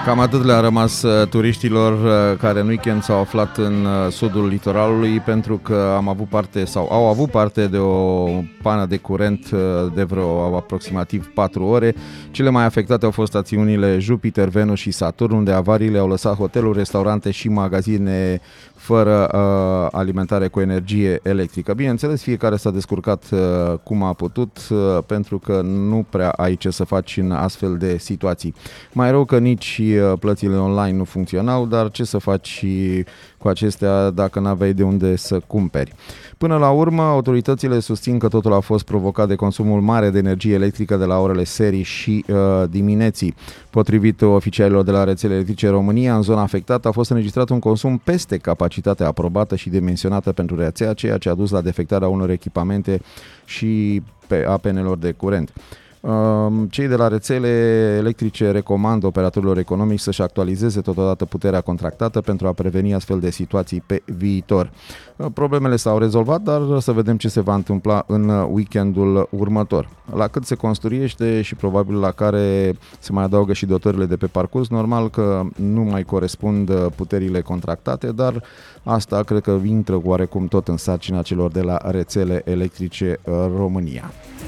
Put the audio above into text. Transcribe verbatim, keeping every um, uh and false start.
Cam atât le-a rămas turiștilor care în weekend s-au aflat în sudul litoralului, pentru că am avut parte sau au avut parte de o pană de curent de vreo aproximativ patru ore. Cele mai afectate au fost stațiunile Jupiter, Venus și Saturn, unde avariile au lăsat hoteluri, restaurante și magazine fără uh, alimentare cu energie electrică. Bineînțeles, fiecare s-a descurcat uh, cum a putut, uh, pentru că nu prea ai ce să faci în astfel de situații. Mai rău că nici uh, plățile online nu funcționau, dar ce să faci cu acestea dacă n-aveai de unde să cumperi. Până la urmă, autoritățile susțin că totul a fost provocat de consumul mare de energie electrică de la orele serii și uh, dimineții. Potrivit oficialilor de la Rețele Electrice România, în zona afectată a fost înregistrat un consum peste capacitatea aprobată și dimensionată pentru rețea, ceea ce a dus la defectarea unor echipamente și pe a penelor de curent. Cei de la rețele electrice recomandă operatorilor economici să-și actualizeze totodată puterea contractată pentru a preveni astfel de situații pe viitor. Problemele s-au rezolvat, dar să vedem ce se va întâmpla în weekendul următor. La cât se construiește și probabil la care se mai adaugă și dotările de pe parcurs, normal că nu mai corespund puterile contractate, dar asta cred că intră oarecum tot în sarcina celor de la Rețele Electrice România.